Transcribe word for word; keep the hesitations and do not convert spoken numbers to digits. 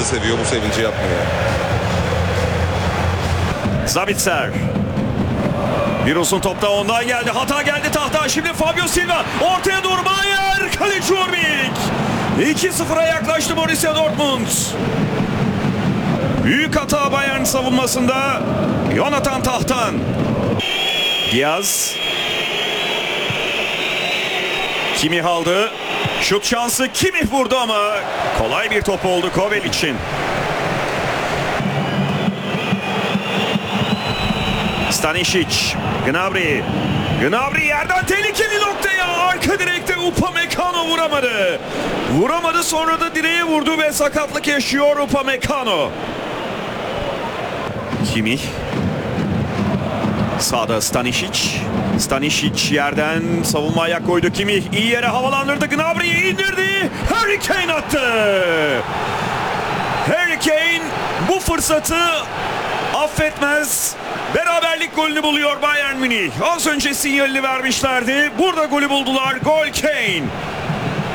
Stadı seviyor, bu sevinci yapmıyor. Sabitzer. Bir uzun topta ondan geldi. Hata geldi tahta. Şimdi Fabio Silva. Ortaya doğru Bayer. Kaleci Urbik. iki sıfıra yaklaştı Borussia Dortmund. Büyük hata Bayern savunmasında. Jonathan Tahtan. Diaz. Kimmich aldı. Şut şansı Kimmich vurdu ama kolay bir top oldu Kovel için. Stanisic, Gnabry. Gnabry yerden tehlikeli noktaya. Arka direkte Upamecano vuramadı. Vuramadı, sonra da direğe vurdu ve sakatlık yaşıyor Upamecano. Kimmich. Sağda Stanisic. Stanisic yerden savunma ayak koydu. Kimmich iyi yere havalandırdı. Gnabry'yi indirdi. Harry Kane attı. Harry Kane bu fırsatı affetmez. Beraberlik golünü buluyor Bayern Münih. Az önce sinyalini vermişlerdi. Burada golü buldular. Gol Kane.